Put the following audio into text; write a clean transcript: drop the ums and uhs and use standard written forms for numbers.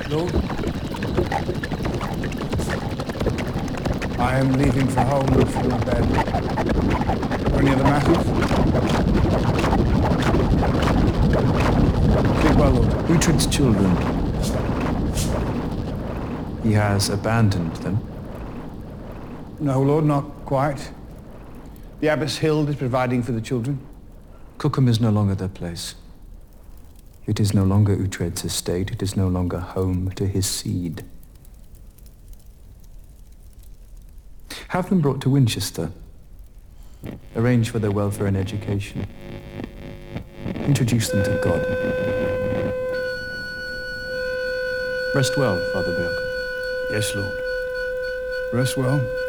Lord, I am leaving for home and for my bed. For any other matters? Sleep well, Lord. Uhtred's children. He has abandoned them. No, Lord, not quite. The Abbess Hild is providing for the children. Cookham is no longer their place. It is no longer Uhtred's estate. It is no longer home to his seed. Have them brought to Winchester. Arrange for their welfare and education. Introduce them to God. Rest well, Father Bjork. Yes, Lord. Rest well.